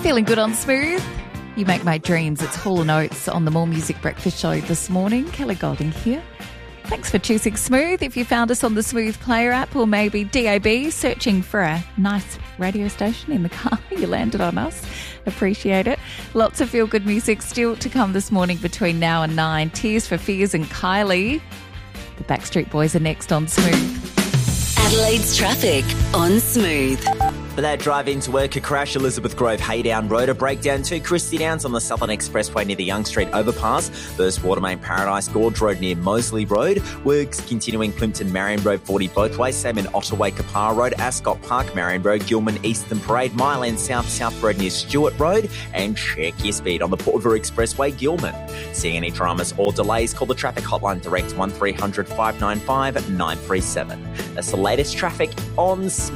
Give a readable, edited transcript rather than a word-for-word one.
Feeling good on Smooth? You make my dreams. It's Hall & Oates on the More Music Breakfast Show this morning. Kelly Golding here. Thanks for choosing Smooth. If you found us on the Smooth Player app or maybe DAB, searching for a nice radio station in the car, you landed on us. Appreciate it. Lots of feel-good music still to come this morning between now and 9. Tears for Fears and Kylie. The Backstreet Boys are next on Smooth. Adelaide's traffic on Smooth. For that drive into work, a crash, Elizabeth Grove Haydown Road, a breakdown to Christie Downs on the Southern Expressway near the Young Street overpass, Burst Watermain Paradise Gorge Road near Moseley Road, works continuing Plimpton Marion Road 40 both ways, same in Ottaway Kapar Road, Ascot Park Marion Road, Gilman Eastern Parade, Mile End South Road near Stewart Road, and check your speed on the Port River Expressway Gilman. Seeing any dramas or delays, call the traffic hotline direct 1300 595 937. That's the latest traffic on